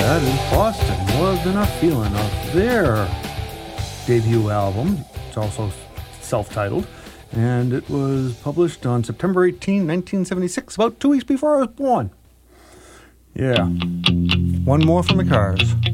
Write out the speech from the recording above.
That is Boston, More Than a Feeling, of their debut album. It's also self-titled, and it was published on September 18, 1976, about 2 weeks before I was born. Yeah. One more from the Cars.